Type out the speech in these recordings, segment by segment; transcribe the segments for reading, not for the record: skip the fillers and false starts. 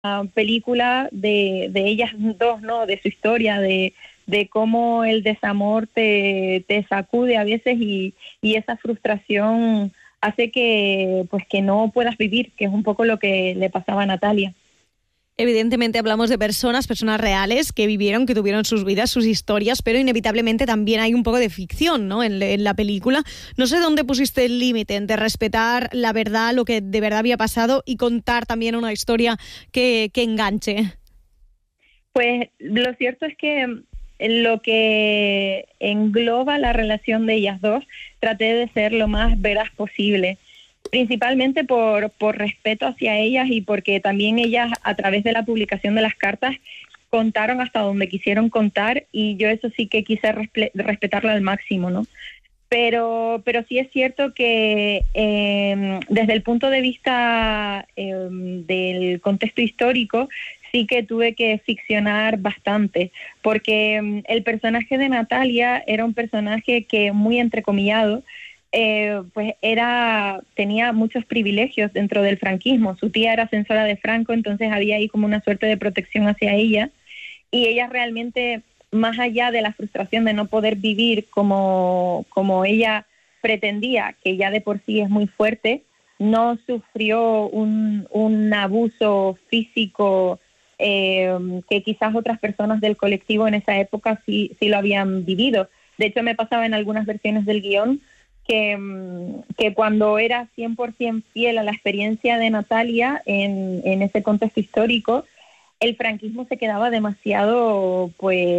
película de ellas dos, ¿no? De su historia, de cómo el desamor te sacude a veces y esa frustración hace que no puedas vivir, que es un poco lo que le pasaba a Natalia. Evidentemente hablamos de personas reales que vivieron, que tuvieron sus vidas, sus historias, pero inevitablemente también hay un poco de ficción, ¿no? en la película. No sé dónde pusiste el límite entre respetar la verdad, lo que de verdad había pasado, y contar también una historia que enganche. Pues lo cierto es que lo que engloba la relación de ellas dos, traté de ser lo más veraz posible. Principalmente por respeto hacia ellas y porque también ellas, a través de la publicación de las cartas, contaron hasta donde quisieron contar, y yo eso sí que quise respetarlo al máximo, ¿no? Pero sí es cierto que desde el punto de vista del contexto histórico, sí que tuve que ficcionar bastante, porque el personaje de Natalia era un personaje que, muy entrecomillado, pues tenía muchos privilegios dentro del franquismo. Su tía era censora de Franco, entonces había ahí como una suerte de protección hacia ella, y ella realmente, más allá de la frustración de no poder vivir como ella pretendía, que ya de por sí es muy fuerte, no sufrió un abuso físico que quizás otras personas del colectivo en esa época sí lo habían vivido. De hecho, me pasaba en algunas versiones del guión que cuando era 100% fiel a la experiencia de Natalia en ese contexto histórico, el franquismo se quedaba demasiado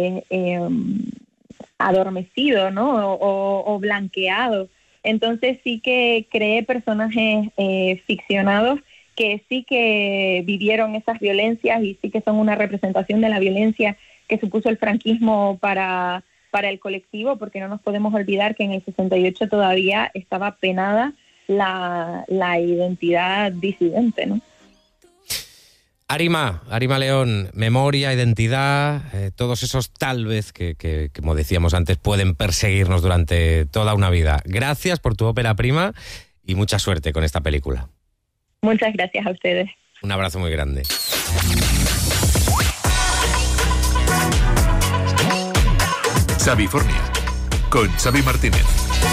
adormecido, ¿no? O blanqueado. Entonces sí que creé personajes ficcionados que sí que vivieron esas violencias y sí que son una representación de la violencia que supuso el franquismo para el colectivo, porque no nos podemos olvidar que en el 68 todavía estaba penada la identidad disidente, ¿no? Arima León, memoria, identidad, todos esos tal vez que, como decíamos antes, pueden perseguirnos durante toda una vida. Gracias por tu ópera prima y mucha suerte con esta película. Muchas gracias a ustedes. Un abrazo muy grande. Xavifornia, con Xavi Martínez.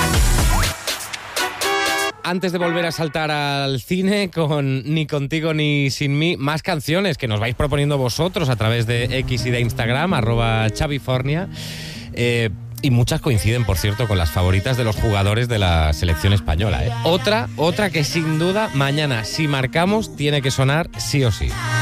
Antes de volver a saltar al cine con Ni contigo ni sin mí, más canciones que nos vais proponiendo vosotros a través de X y de Instagram, @Xavifornia. Y muchas coinciden, por cierto, con las favoritas de los jugadores de la selección española. Otra que sin duda mañana, si marcamos, tiene que sonar sí o sí.